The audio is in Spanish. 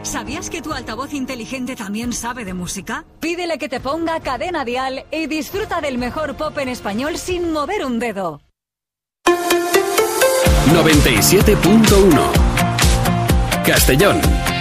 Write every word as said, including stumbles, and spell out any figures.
¿Sabías que tu altavoz inteligente también sabe de música? Pídele que te ponga Cadena Dial y disfruta del mejor pop en español sin mover un dedo. noventa y siete punto uno Castellón.